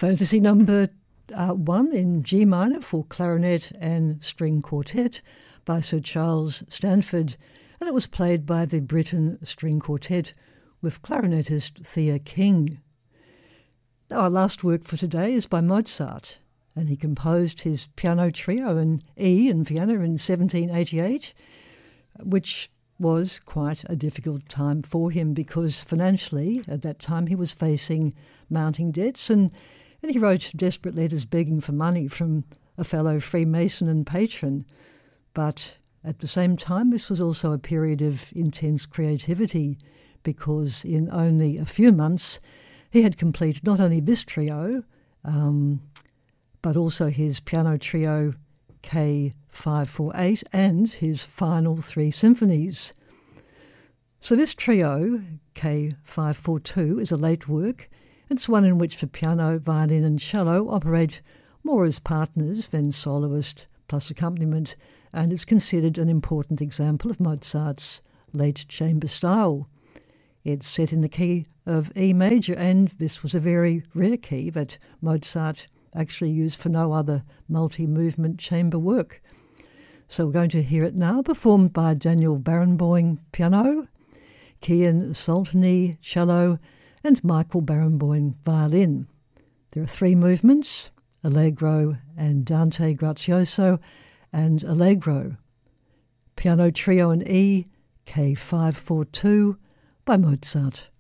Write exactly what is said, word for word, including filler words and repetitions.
Fantasy number uh, one in G minor for clarinet and string quartet by Sir Charles Stanford, and it was played by the Britten String Quartet with clarinetist Thea King. Now, our last work for today is by Mozart, and he composed his piano trio in E in Vienna in seventeen eighty-eight, which was quite a difficult time for him because financially at that time he was facing mounting debts, and, and he wrote desperate letters begging for money from a fellow Freemason and patron. But at the same time, this was also a period of intense creativity because in only a few months he had completed not only this trio, um, but also his piano trio K five forty-eight and his final three symphonies. So this trio, K five forty-two, is a late work. It's one in which the piano, violin and cello operate more as partners than soloist plus accompaniment, and is considered an important example of Mozart's late chamber style. It's set in the key of E major, and this was a very rare key that Mozart actually used for no other multi-movement chamber work. So we're going to hear it now, performed by Daniel Barenboim piano, Kian Soltany cello, and Michael Barenboim violin. There are three movements, Allegro, Andante Grazioso, and Allegro. Piano trio in E, K five forty-two, by Mozart.